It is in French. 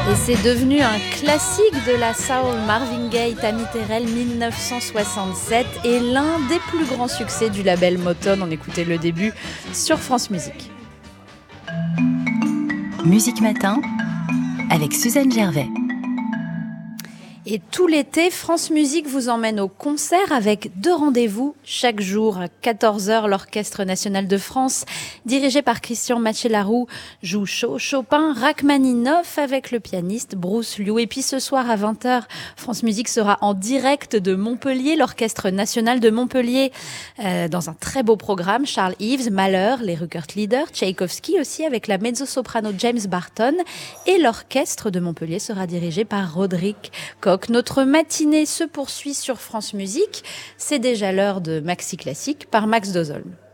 Et c'est devenu un classique de la soul. Marvin Gaye, Tammy Terrell, 1967, et l'un des plus grands succès du label Motown. On écoutait le début sur France Musique. Musique Matin avec Suzanne Gervais. Et tout l'été, France Musique vous emmène au concert avec 2 rendez-vous chaque jour. À 14h, l'Orchestre National de France, dirigé par Christian Macellaro, joue Chopin, Rachmaninov avec le pianiste Bruce Liu. Et puis ce soir à 20h, France Musique sera en direct de Montpellier, l'Orchestre National de Montpellier, dans un très beau programme. Charles Ives, Mahler, les Rückert-Lieder, Tchaïkovski aussi avec la mezzo-soprano James Barton. Et l'Orchestre de Montpellier sera dirigé par Roderick Koch. Notre matinée se poursuit sur France Musique. C'est déjà l'heure de Maxi Classique par Max Dozolm.